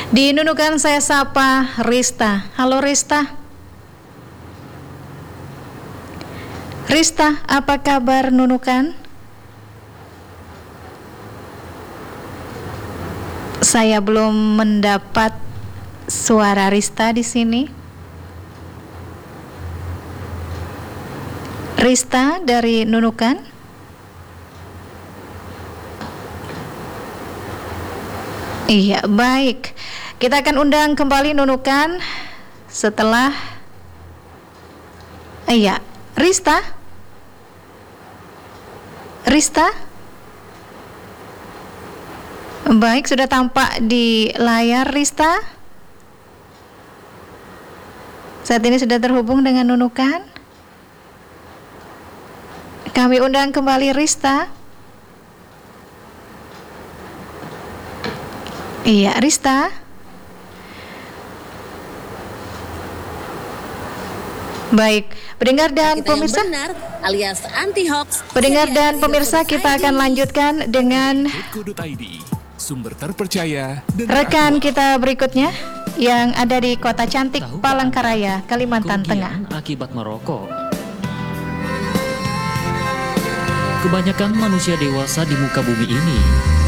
Di Nunukan saya sapa Rista. Halo Rista. Rista, apa kabar Nunukan? Saya belum mendapat suara Rista di sini. Rista dari Nunukan. Iya, baik. Kita akan undang kembali Nunukan setelah iya, Rista. Rista? Baik, sudah tampak di layar Rista. Saat ini sudah terhubung dengan Nunukan. Kami undang kembali Rista. Iya, Rista. Baik, pendengar dan pemirsa, benar, alias anti hoax. Pendengar dan pemirsa, kita akan lanjutkan dengan sumber terpercaya dan rekan kita berikutnya yang ada di kota cantik Palangkaraya, Kalimantan Tengah. Akibat merokok. Kebanyakan manusia dewasa di muka bumi ini